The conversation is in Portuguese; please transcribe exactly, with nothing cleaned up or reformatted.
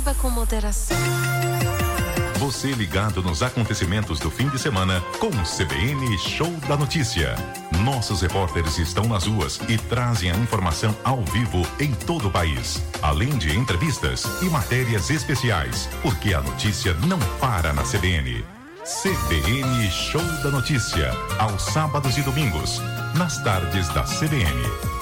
Beba com moderação. Você ligado nos acontecimentos do fim de semana com o C B N Show da Notícia. Nossos repórteres estão nas ruas e trazem a informação ao vivo em todo o país. Além de entrevistas e matérias especiais, porque a notícia não para na C B N. C B N Show da Notícia, aos sábados e domingos, nas tardes da C B N.